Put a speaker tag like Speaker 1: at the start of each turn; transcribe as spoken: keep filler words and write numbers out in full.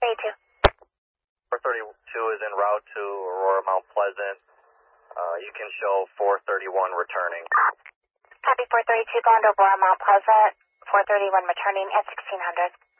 Speaker 1: thirty-two.
Speaker 2: four thirty-two is en route to Aurora Mount Pleasant. Uh, you can show four thirty-one returning.
Speaker 1: Copy four thirty-two, going to Aurora Mount Pleasant. four thirty-one returning at sixteen hundred.